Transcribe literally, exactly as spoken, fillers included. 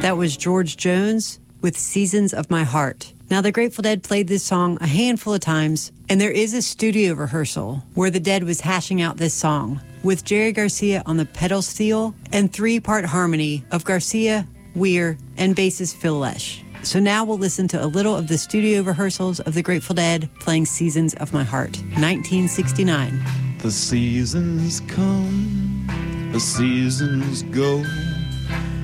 That was George Jones with Seasons of My Heart. Now, the Grateful Dead played this song a handful of times, and there is a studio rehearsal where the Dead was hashing out this song with Jerry Garcia on the pedal steel and three-part harmony of Garcia, Weir, and bassist Phil Lesh. So now we'll listen to a little of the studio rehearsals of the Grateful Dead playing Seasons of My Heart, nineteen sixty-nine. The seasons come, the seasons go.